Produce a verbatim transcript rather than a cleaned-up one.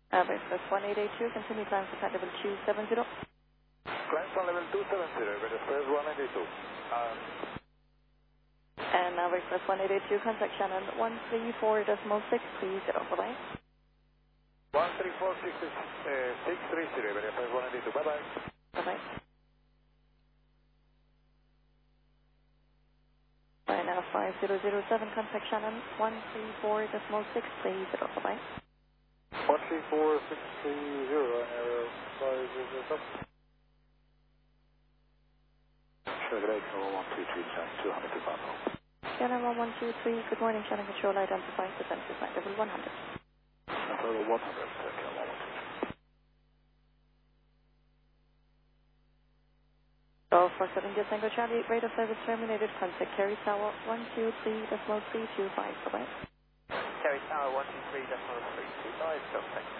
Uh, Express one eight eight two, continue climb to flight level two seven zero. Climb on level two seven zero, Express one eight eight two. Um, and now Express one eight eight two, contact Shannon one three four decimal six three zero. Bye-bye. one three four six six three zero, Express one eight eight two. Bye-bye. Bye-bye. Right now five zero zero seven, contact Shannon one three four decimal six three zero. Bye-bye. one three four six three zero, arrow five zero zero seven. Sure, good day, control one two three, two hundred to Papa. Shannon one one two three, good morning, Shannon Control, identify descent to flight level one hundred. Total one hundred, Kilo one one two three. Golf for Southern Jet Tango Charlie, radar service terminated, contact Kerry Tower one two three decimal three two five. Bye-bye. Kerry Tower one two three decimal three two five, contact.